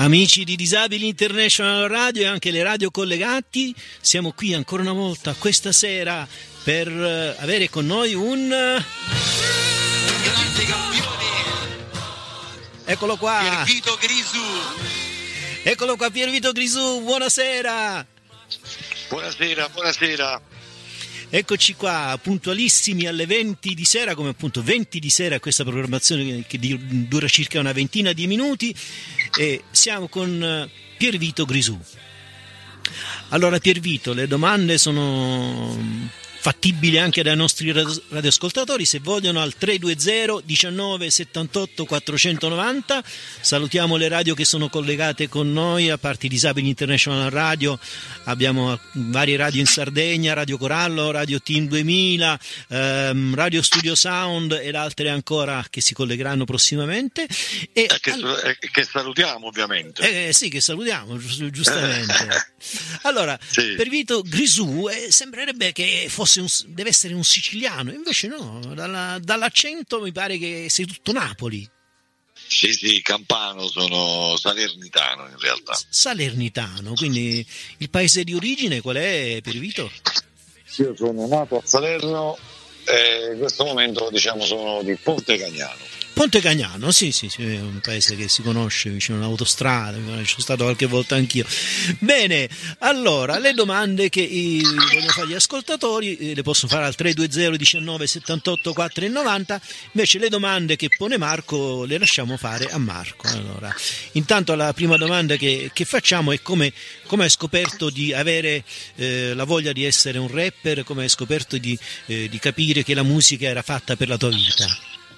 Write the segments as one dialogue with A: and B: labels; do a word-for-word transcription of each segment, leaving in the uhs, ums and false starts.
A: Amici di Disabili International Radio e anche le radio collegati, siamo qui ancora una volta questa sera per avere con noi un
B: grande campione.
A: Eccolo qua,
B: Piervito Grisù.
A: Eccolo qua Piervito Grisù, buonasera.
C: Buonasera, buonasera.
A: Eccoci qua, puntualissimi alle venti di sera, come appunto venti di sera questa programmazione che dura circa una ventina di minuti, e siamo con Piervito Grisù. Allora Piervito, le domande sono fattibili anche dai nostri radioascoltatori, se vogliono, al tre due zero diciannove settantotto quattrocentonovanta. Salutiamo le radio che sono collegate con noi, a parte Disabili International Radio, abbiamo varie radio in Sardegna, Radio Corallo, Radio Team duemila, ehm, Radio Studio Sound ed altre ancora che si collegheranno prossimamente. E
C: eh, che,
A: all...
C: eh, che salutiamo ovviamente.
A: Eh, sì, che salutiamo, giustamente. Allora,
C: sì.
A: Piervito Grisù eh, sembrerebbe che fosse un, deve essere un siciliano, invece no, dalla, dall'accento mi pare che sei tutto Napoli.
C: Sì, sì, campano, sono salernitano in realtà.
A: S- salernitano, quindi il paese di origine qual è, Piervito?
C: Io sono nato a Salerno e in questo momento diciamo sono di Ponte Cagnano.
A: Ponte Cagnano, sì, sì, sì, è un paese che si conosce vicino all'autostrada, ci sono stato qualche volta anch'io. Bene, allora, le domande che eh, voglio fare agli ascoltatori eh, le posso fare al tre due zero diciannove settantotto quattrocentonovanta, invece le domande che pone Marco le lasciamo fare a Marco. Allora, intanto la prima domanda che, che facciamo è come, come hai scoperto di avere eh, la voglia di essere un rapper, come hai scoperto di, eh, di capire che la musica era fatta per la tua vita?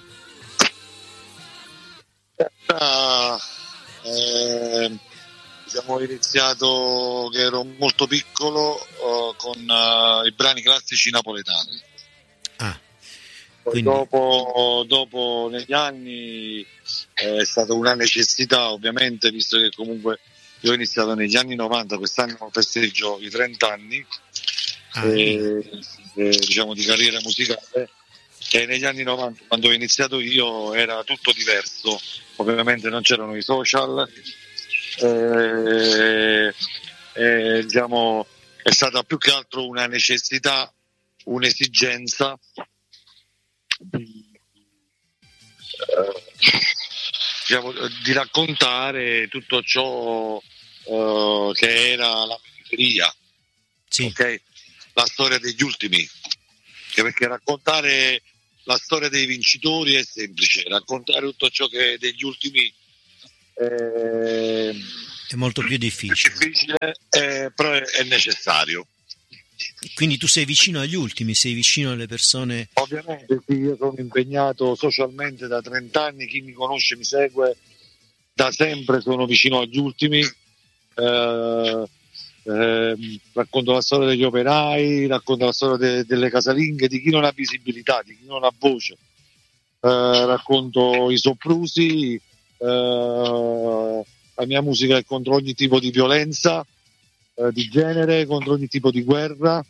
C: Eh, abbiamo iniziato che ero molto piccolo uh, con uh, i brani classici napoletani.
A: Ah,
C: Poi
A: quindi...
C: dopo, dopo negli anni eh, è stata una necessità, ovviamente, visto che comunque io ho iniziato negli anni novanta, quest'anno festeggio i trenta anni
A: ah,
C: eh, eh, diciamo di carriera musicale, che negli anni novanta, quando ho iniziato io, era tutto diverso. Ovviamente non c'erano i social, eh, eh, diciamo, è stata più che altro una necessità, un'esigenza di, eh, diciamo, di raccontare tutto ciò eh, che era la periferia,
A: sì.
C: Okay? La storia degli ultimi, perché raccontare la storia dei vincitori è semplice, raccontare tutto ciò che è degli ultimi eh,
A: è molto più difficile,
C: è difficile eh, però è, è necessario.
A: Quindi tu sei vicino agli ultimi, sei vicino alle persone.
C: Ovviamente sì, io sono impegnato socialmente da trenta anni, chi mi conosce mi segue da sempre, sono vicino agli ultimi, eh, eh, racconto la storia degli operai, racconto la storia de- delle casalinghe, di chi non ha visibilità, di chi non ha voce, eh, racconto i soprusi, eh, la mia musica è contro ogni tipo di violenza eh, di genere, contro ogni tipo di guerra,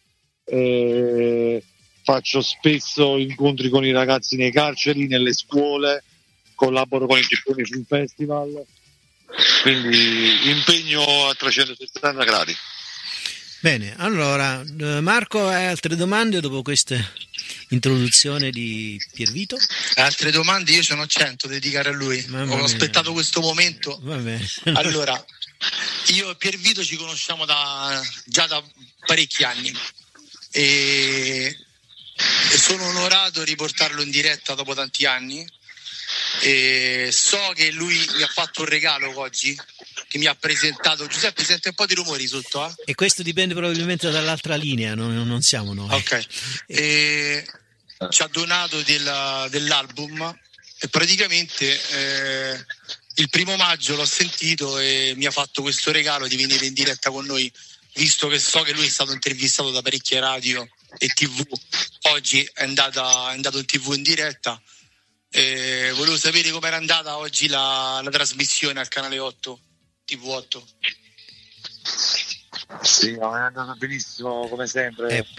C: eh, faccio spesso incontri con i ragazzi nei carceri, nelle scuole, collaboro con il Gippone Film Festival, quindi impegno a trecentosessanta gradi.
A: Bene, allora Marco, hai altre domande dopo questa introduzione di Piervito?
B: Altre domande? Io ce n'ho cento da dedicare a lui.
A: Mamma
B: Ho
A: mia.
B: aspettato questo momento.
A: Va bene.
B: Allora, io e Piervito ci conosciamo da, già da parecchi anni e, e sono onorato di riportarlo in diretta dopo tanti anni. E so che lui mi ha fatto un regalo oggi, che mi ha presentato. Giuseppe, sente un po' di rumori sotto, eh?
A: E questo dipende probabilmente dall'altra linea, non, non siamo noi.
B: Ok. E ci ha donato del, dell'album e praticamente eh, il primo maggio l'ho sentito e mi ha fatto questo regalo di venire in diretta con noi, visto che so che lui è stato intervistato da parecchie radio e tivù. Oggi è, andata, è andato in tivù in diretta. Eh, volevo sapere com'era andata oggi la, la trasmissione al canale otto, tivù otto.
C: Sì, è andata benissimo come sempre.
A: Eh,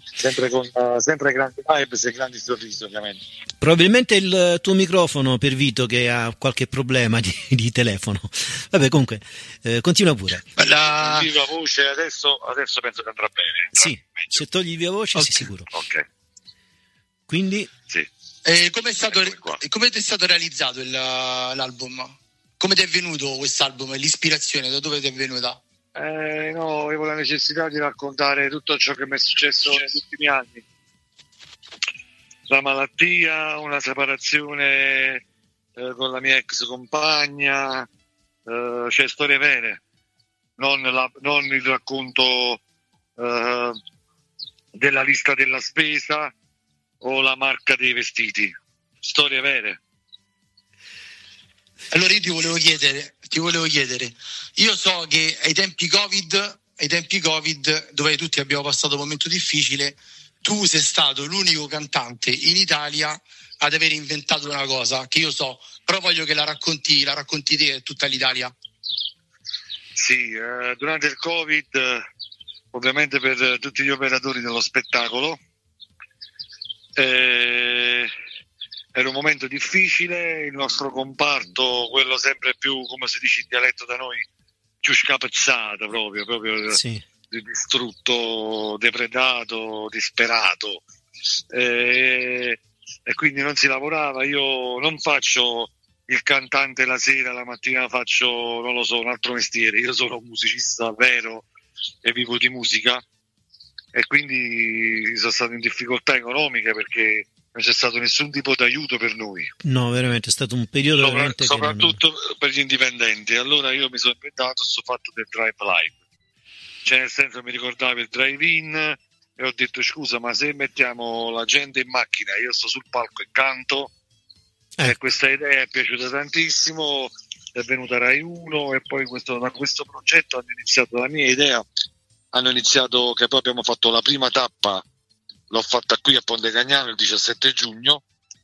C: sempre con uh, sempre grandi vibes e grandi sorrisi, ovviamente.
A: Probabilmente il tuo microfono, per Vito, che ha qualche problema di, di telefono. Vabbè, comunque, eh, continua pure.
C: La viva voce adesso, adesso penso che andrà bene.
A: Sì,
C: meglio.
A: Se togli il via voce,
B: okay.
A: Sì, sicuro.
C: Ok.
A: Quindi...
C: Sì.
B: Eh, come è stato, come è stato realizzato il, l'album? Come ti è venuto quest'album? L'ispirazione da dove ti è venuta?
C: Eh, no, avevo la necessità di raccontare tutto ciò che mi è successo negli ultimi anni. La malattia, una separazione eh, con la mia ex compagna, eh, cioè storie vere, non, la, non il racconto eh, della lista della spesa o la marca dei vestiti, storie vere.
B: Allora io ti volevo chiedere, ti volevo chiedere, io so che ai tempi Covid, ai tempi Covid, dove tutti abbiamo passato un momento difficile, tu sei stato l'unico cantante in Italia ad aver inventato una cosa che io so, però voglio che la racconti, la racconti te e tutta l'Italia.
C: Sì, eh, durante il Covid, ovviamente per tutti gli operatori dello spettacolo, eh, era un momento difficile, il nostro comparto, quello sempre più, come si dice in dialetto da noi, più scapezzato proprio, proprio
A: sì.
C: distrutto, depredato, disperato, e, e quindi non si lavorava. Io non faccio il cantante la sera, la mattina faccio, non lo so, un altro mestiere, io sono un musicista vero e vivo di musica, e quindi sono stato in difficoltà economiche perché non c'è stato nessun tipo di aiuto per noi.
A: No, veramente è stato un periodo
C: Sopra,
A: veramente
C: soprattutto non... per gli indipendenti. Allora io mi sono inventato questo fatto del drive live, cioè nel senso mi ricordavo il drive in e ho detto scusa, ma se mettiamo la gente in macchina, io sto sul palco e canto, eh. e questa idea è piaciuta tantissimo, è venuta Rai uno, e poi questo, da questo progetto hanno iniziato la mia idea, hanno iniziato che poi abbiamo fatto la prima tappa, l'ho fatta qui a Ponte Cagnano il diciassette giugno.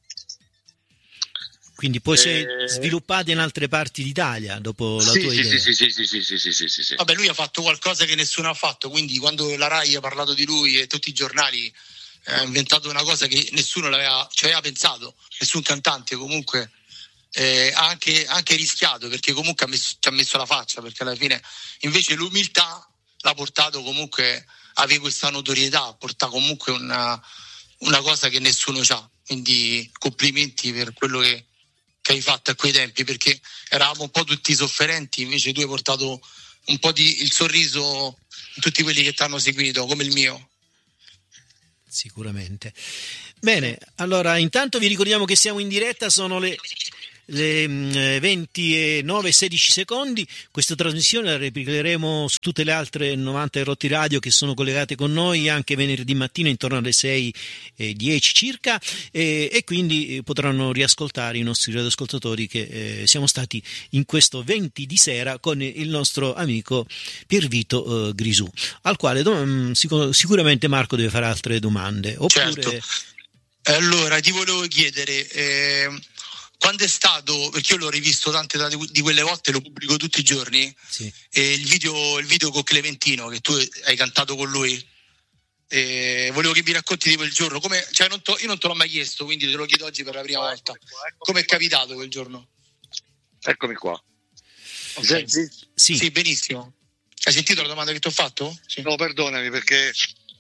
A: Quindi poi
C: eh...
A: sei sviluppato in altre parti d'Italia dopo la
C: sì,
A: tua
C: sì,
A: idea.
C: Sì, sì, sì, sì, sì, sì, sì, sì, sì.
B: Vabbè, lui ha fatto qualcosa che nessuno ha fatto, quindi quando la Rai ha parlato di lui e tutti i giornali eh, ha inventato una cosa che nessuno l'aveva, cioè aveva pensato, nessun cantante comunque eh, ha anche, anche rischiato, perché comunque ha messo, ci ha messo la faccia, perché alla fine invece l'umiltà l'ha portato comunque a avere questa notorietà, porta comunque una, una cosa che nessuno c'ha, quindi complimenti per quello che, che hai fatto a quei tempi, perché eravamo un po' tutti sofferenti, invece tu hai portato un po' di il sorriso a tutti quelli che ti hanno seguito, come il mio.
A: Sicuramente. Bene, allora intanto vi ricordiamo che siamo in diretta, sono le le venti e nove e sedici secondi. Questa trasmissione la replicheremo su tutte le altre novanta rotti radio che sono collegate con noi anche venerdì mattina intorno alle sei e dieci circa, e, e quindi potranno riascoltare i nostri radioascoltatori che eh, siamo stati in questo venti di sera con il nostro amico Piervito eh, Grisù, al quale dom- sicur- sicuramente Marco deve fare altre domande, oppure...
B: Certo. Allora ti volevo chiedere eh... quando è stato, perché io l'ho rivisto tante di quelle volte, lo pubblico tutti i giorni,
A: sì.
B: E il video, il video con Clementino che tu hai cantato con lui, e volevo che mi racconti di quel giorno, come, cioè non to, io non te l'ho mai chiesto, quindi te lo chiedo oggi per la prima volta, come è capitato quel giorno?
C: Eccomi qua.
B: Okay.
A: Sì.
B: Sì, benissimo. Hai sentito la domanda che ti ho fatto? Sì.
C: No, perdonami perché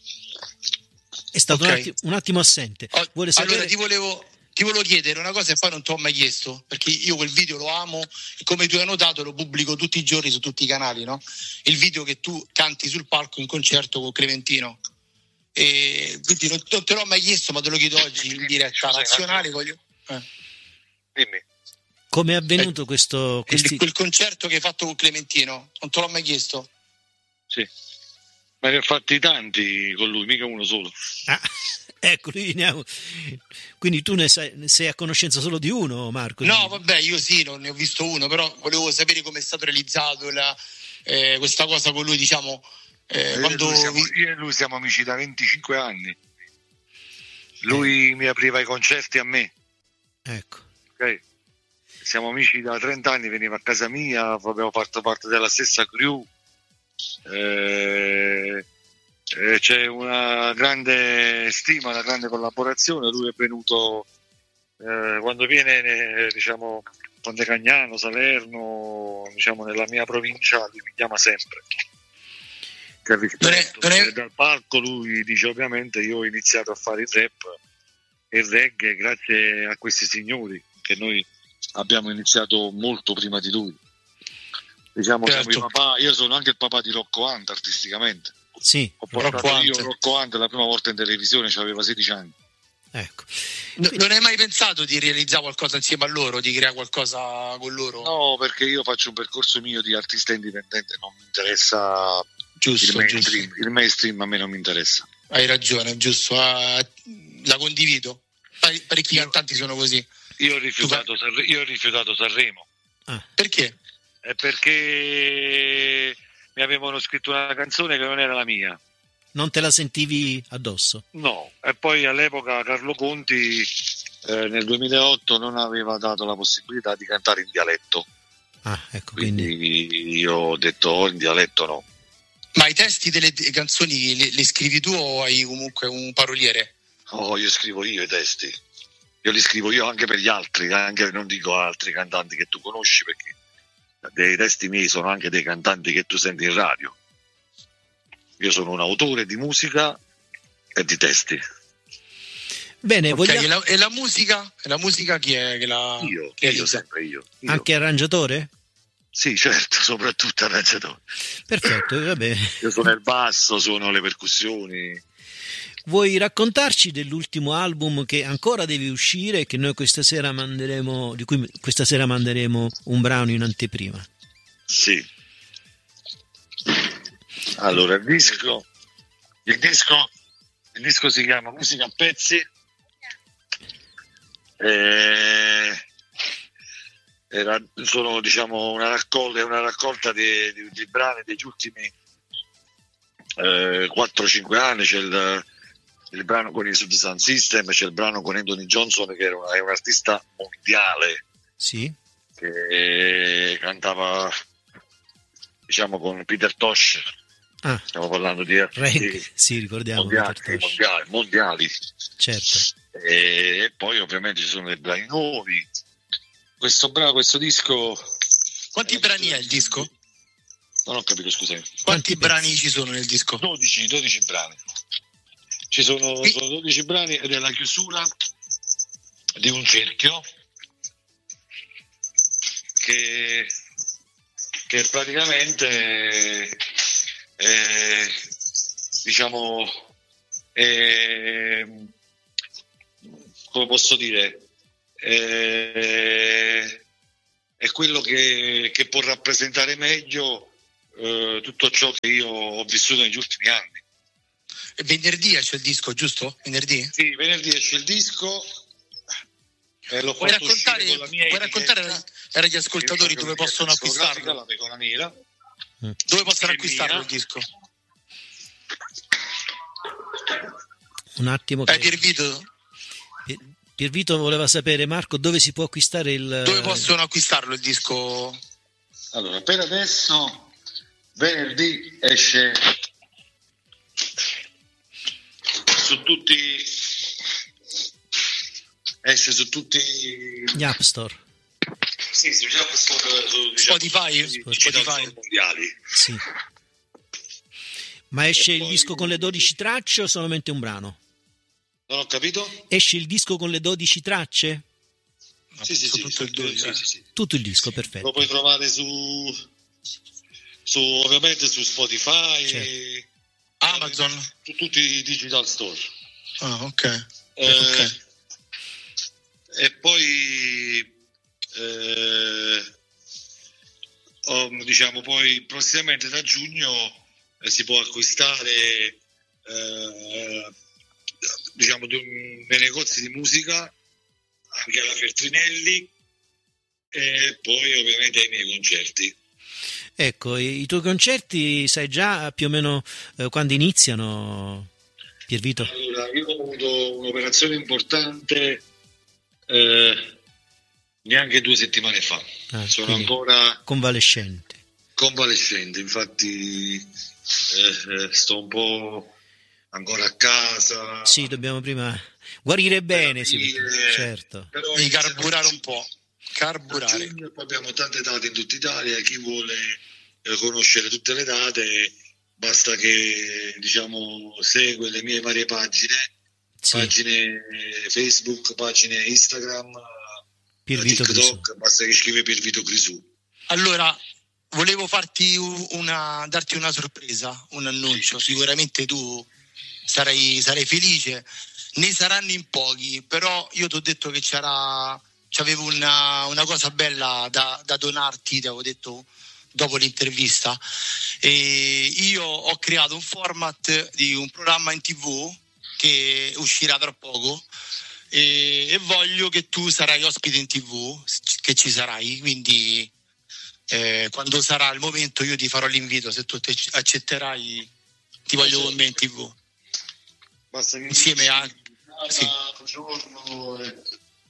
A: è stato okay. un, attimo, un attimo assente.
B: Vuole sapere... Allora ti volevo Ti volevo chiedere una cosa e poi non ti ho mai chiesto, perché io quel video lo amo e come tu hai notato lo pubblico tutti i giorni su tutti i canali, no? Il video che tu canti sul palco in concerto con Clementino. E quindi non, non te l'ho mai chiesto, ma te lo chiedo oggi in diretta nazionale. Voglio... Eh.
C: Dimmi.
A: Come è avvenuto eh, questo questi...
B: quel concerto che hai fatto con Clementino? Non te l'ho mai chiesto?
C: Sì, ma ne ho fatti tanti con lui, mica uno solo.
A: Ah. Ecco, quindi tu ne, sai, ne sei a conoscenza solo di uno, Marco?
B: No, vabbè, io sì, non ne ho visto uno, però volevo sapere come è stato realizzato la, eh, questa cosa con lui, diciamo. Eh,
C: io,
B: quando...
C: e siamo, io e lui siamo amici da venticinque anni. Lui eh. mi apriva i concerti a me.
A: Ecco.
C: Okay. Siamo amici da trenta anni, veniva a casa mia, abbiamo fatto parte della stessa crew. Eh, eh, c'è una grande stima, una grande collaborazione. Lui è venuto eh, quando viene, eh, diciamo, Pontecagnano, Salerno, diciamo nella mia provincia, lui mi chiama sempre. Che rispetto,
B: non è, non è...
C: dal palco lui dice ovviamente io ho iniziato a fare il rap e il reggae grazie a questi signori che noi abbiamo iniziato molto prima di lui. Diciamo
B: certo.
C: Siamo i papà, io sono anche il papà di Rocco Hunt artisticamente.
A: Sì,
C: ho portato
B: Rocco
C: io
B: Hunt.
C: Rocco Hunt la prima volta in televisione, aveva sedici anni.
A: Ecco.
B: No, non hai mai pensato di realizzare qualcosa insieme a loro, di creare qualcosa con loro?
C: No, perché io faccio un percorso mio di artista indipendente, non mi interessa
B: giusto,
C: il mainstream,
B: giusto.
C: il mainstream a me non mi interessa.
B: Hai ragione, giusto, ah, la condivido. Pare- parecchi
C: Io-
B: cantanti sono così.
C: Io ho rifiutato, Sanre- io ho rifiutato Sanremo.
A: Ah,
B: Perché?
C: È perché mi avevano scritto una canzone che non era la mia.
A: non te la sentivi addosso?
C: No, e poi all'epoca Carlo Conti eh, nel duemilaotto non aveva dato la possibilità di cantare in dialetto.
A: Ah, ecco, quindi...
C: Quindi io ho detto oh, in dialetto no.
B: Ma i testi delle t- canzoni li, li scrivi tu o hai comunque un paroliere?
C: Oh, io scrivo io i testi. Io li scrivo io anche per gli altri, anche non dico altri cantanti che tu conosci, perché dei testi miei sono anche dei cantanti che tu senti in radio. Io sono un autore di musica e di testi.
A: Bene,
B: Okay,
A: vogliamo...
B: e, la, e la musica? E la musica chi è che la
C: Io,
B: che
C: io
B: realizza?
C: sempre io. io.
A: Anche arrangiatore?
C: Sì, certo, soprattutto arrangiatore.
A: Perfetto, va bene.
C: Io suono il basso, suono le percussioni.
A: Vuoi raccontarci dell'ultimo album che ancora deve uscire e che noi questa sera manderemo, di cui questa sera manderemo un brano in anteprima?
C: Sì. Allora, il disco, il disco, il disco si chiama Musica a pezzi. Eh, era, sono diciamo una raccolta, una raccolta di, di, di brani degli ultimi eh, quattro cinque anni. C'è il, il brano con i Sud Sound System, c'è il brano con Anthony Johnson che era una, è un artista mondiale
A: Sì.
C: che cantava diciamo con Peter Tosh.
A: Ah,
C: Stiamo parlando di artisti
A: reggae, sì, ricordiamo.
C: mondiali,
A: Peter Tosh.
C: mondiali, mondiali.
A: Certo.
C: E, e poi ovviamente ci sono dei brani nuovi. Questo brano, questo disco.
B: Quanti brani è il disco?
C: Non ho capito, scusami.
B: Quanti,
A: Quanti
B: brani
A: pezzi?
B: ci sono nel disco?
C: dodici, dodici brani. Ci sono,
B: Qui-
C: sono dodici brani ed è la chiusura di un cerchio che, che praticamente è, diciamo è, come posso dire è, è quello che, che può rappresentare meglio eh, tutto ciò che io ho vissuto negli ultimi anni.
B: E venerdì c'è il disco, giusto? Venerdì?
C: Sì, venerdì esce il disco. Eh, l'ho
B: Vuoi
C: fatto
B: raccontare,
C: uscire con la mia
B: vuoi raccontare
C: etichetta.
B: agli ascoltatori dove possono acquistarlo?
C: La Pecora Nera.
B: Dove possono
C: È
B: acquistarlo
C: mia.
B: il disco?
A: Un attimo.
B: Eh,
A: Che...
B: Piervito,
A: Pier- Piervito voleva sapere, Marco, dove si può acquistare il...
B: dove possono acquistarlo il disco?
C: Allora, per adesso venerdì esce su tutti esce su tutti
A: gli App Store?
C: sì, su, su, su, su
B: Spotify?
C: diciamo,
B: Spotify.
C: mondiali.
A: Sì. Ma esce
C: E
A: il
C: poi-
A: disco con le dodici tracce o solamente un brano?
C: Non ho capito?
A: Esce il disco con le dodici tracce?
C: Sì, sì,
B: Su
C: sì,
B: tutto
C: sì,
B: il dodici,
C: sì,
B: eh.
C: sì, sì.
A: Tutto il disco,
C: Lo
A: perfetto.
C: puoi trovare su, su ovviamente su Spotify
A: Certo.
C: e
B: Amazon?
C: su tutti i digital store.
B: Ah, ok.
C: Eh,
B: Ok.
C: E poi eh, oh, diciamo poi prossimamente da giugno eh, si può acquistare eh, diciamo di- nei negozi di musica anche alla Feltrinelli e poi ovviamente ai miei concerti.
A: Ecco, i, i tuoi concerti sai già più o meno eh, quando iniziano, Piervito?
C: Allora, io ho avuto un'operazione importante eh, neanche due settimane fa.
A: Ah,
C: Sono
A: quindi
C: ancora
A: convalescente.
C: convalescente, infatti eh, eh, sto un po' ancora a casa.
A: Sì, dobbiamo prima guarire bene, sì,
C: capire,
A: perché, certo.
C: Però
B: Devi carburare un po'. Carburare.
C: Giugno, poi abbiamo tante date in tutta Italia, chi vuole eh, conoscere tutte le date basta che diciamo segue le mie varie pagine, sì. Pagine Facebook, pagine Instagram,
A: Piervito
C: TikTok,
A: Grisù.
C: Basta che scrive Piervito Grisù.
B: Allora, volevo farti una, darti una sorpresa, un annuncio, sì. Sicuramente tu sarai, sarai felice, ne saranno in pochi, però io ti ho detto che c'era, c'avevo una, una cosa bella da, da donarti, ti avevo detto dopo l'intervista, e io ho creato un format di un programma in tivù che uscirà tra poco e, e voglio che tu sarai ospite in tivù, che ci sarai, quindi eh, quando sarà il momento io ti farò l'invito, se tu te accetterai ti voglio con me in tivù.
C: Basta che
B: insieme a sì.
C: Giorno e,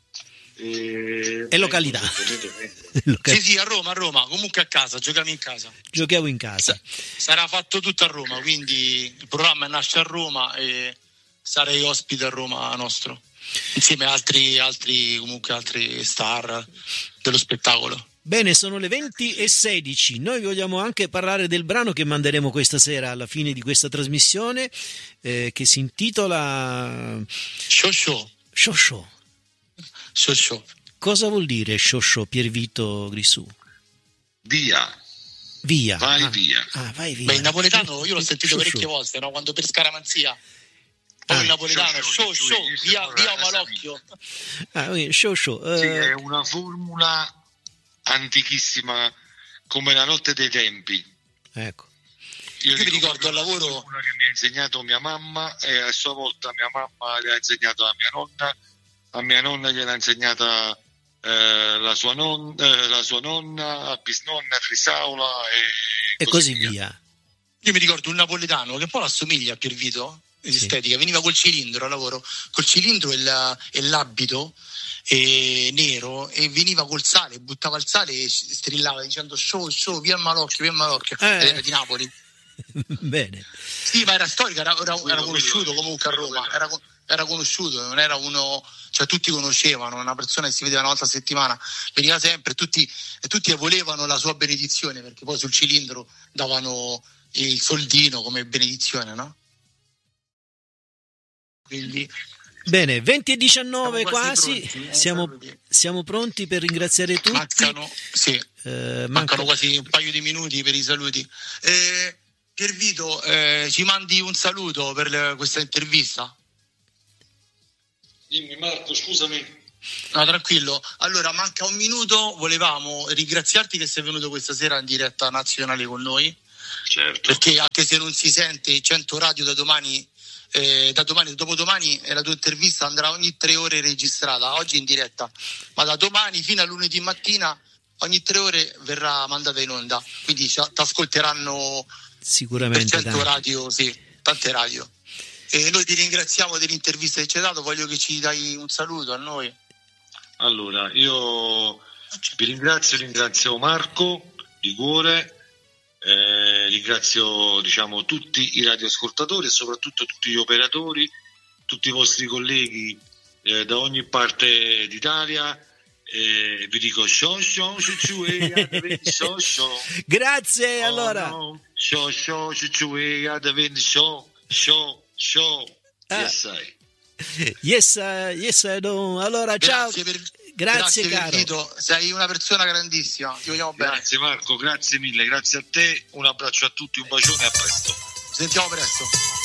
C: e...
A: e località.
B: Sì, sì, a Roma, a Roma, comunque a casa, giochiamo in casa.
A: Giochiamo in casa.
B: Sarà fatto tutto a Roma, quindi il programma nasce a Roma e sarei ospite a Roma nostro, insieme a altri, altri comunque altri star dello spettacolo.
A: Bene, sono le venti e sedici. Noi vogliamo anche parlare del brano che manderemo questa sera alla fine di questa trasmissione, eh, che si intitola
B: Show Show.
A: Show Show.
B: Show Show.
A: Cosa vuol dire Show Show, Piervito Grisù?
C: Via.
A: Via.
C: Vai
A: ah.
C: via.
A: Ah, vai via.
B: Beh, il napoletano io l'ho sentito
A: show,
B: parecchie
A: show.
B: volte, no? Quando per scaramanzia. Poi
A: Ah.
B: il napoletano, show,
C: show,
B: show,
C: show,
B: via,
C: show,
B: via
C: show,
B: Malocchio.
A: Ah, show show. Uh...
C: Sì, è una formula antichissima come la notte dei tempi.
A: Ecco.
C: Io,
B: Io mi ricordo al lavoro
C: una che mi ha insegnato mia mamma e a sua volta mia mamma le ha insegnato a mia nonna, a mia nonna gliel'ha insegnata eh, la, sua non, eh, la sua nonna, a bisnonna, a Trisaula e,
A: e così via. via.
B: Io mi ricordo un napoletano che poi assomiglia a Piervito, estetica, sì. Veniva col cilindro al lavoro, col cilindro e, la, e l'abito e nero, e veniva col sale, buttava il sale e strillava dicendo show show via Malocchio, via Malocchio, eh. Era di Napoli.
A: Bene.
B: Sì, ma era storico, era, era, era conosciuto comunque a Roma, era, era conosciuto, non era uno, cioè tutti conoscevano, una persona che si vedeva una volta a settimana, veniva sempre, tutti, e tutti volevano la sua benedizione, perché poi sul cilindro davano il soldino come benedizione, no? Quindi
A: bene, venti e diciannove quasi,
B: pronti, eh,
A: siamo, siamo pronti per ringraziare tutti.
B: Mancano, sì,
A: eh,
B: mancano
A: manca...
B: quasi un paio di minuti per i saluti. Eh, Piervito, eh, ci mandi un saluto per le, questa intervista?
C: Dimmi Marco, scusami.
B: No, tranquillo. Allora, manca un minuto, volevamo ringraziarti che sei venuto questa sera in diretta nazionale con noi.
C: Certo.
B: Perché anche se non si sente cento radio da domani, eh, da domani, dopodomani eh, la tua intervista andrà ogni tre ore registrata, oggi in diretta, ma da domani fino a lunedì mattina ogni tre ore verrà mandata in onda, quindi ti ascolteranno
A: sicuramente
B: per cento radio, sì, tante radio. E noi ti ringraziamo dell'intervista che ci hai dato, voglio che ci dai un saluto a noi.
C: Allora, io vi ringrazio, ringrazio Marco di cuore. Eh, ringrazio diciamo tutti i radioascoltatori e soprattutto tutti gli operatori, tutti i vostri colleghi eh, da ogni parte d'Italia. Eh, vi dico show show show show show.
A: Grazie. Allora
C: oh, no. show show show show show show yes I
A: yes I, yes I do. Allora ciao.
B: Grazie per...
A: Grazie,
B: grazie
A: caro.
B: Vito, sei una persona grandissima, ti vogliamo bene.
C: Grazie Marco, grazie mille, grazie a te, un abbraccio a tutti, un bacione e a presto.
B: Ci sentiamo presto.